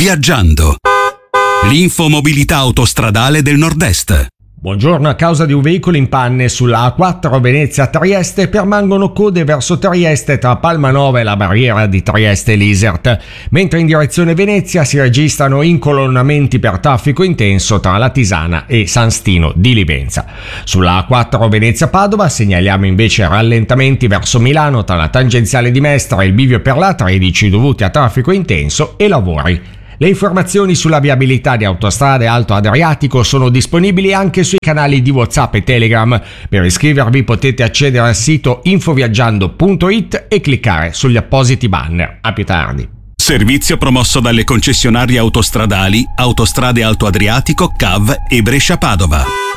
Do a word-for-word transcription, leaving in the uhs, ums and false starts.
Viaggiando. L'infomobilità autostradale del Nord-Est. Buongiorno. A causa di un veicolo in panne sulla A quattro Venezia-Trieste permangono code verso Trieste tra Palmanova e la barriera di Trieste-Lisert, mentre in direzione Venezia si registrano incolonnamenti per traffico intenso tra la Tisana e San Stino di Livenza. Sulla A quattro Venezia-Padova segnaliamo invece rallentamenti verso Milano tra la tangenziale di Mestre e il bivio per la tredici dovuti a traffico intenso e lavori. Le informazioni sulla viabilità di Autostrade Alto Adriatico sono disponibili anche sui canali di WhatsApp e Telegram. Per iscrivervi potete accedere al sito infoviaggiando punto it e cliccare sugli appositi banner. A più tardi. Servizio promosso dalle concessionarie autostradali Autostrade Alto Adriatico, C A V e Brescia Padova.